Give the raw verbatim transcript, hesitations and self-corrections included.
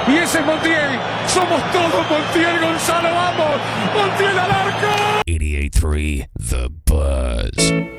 Y ese es Montiel. Somos todos Montiel, Gonzalo. Vamos. Montiel al arco. eighty-eight point three The Buzz.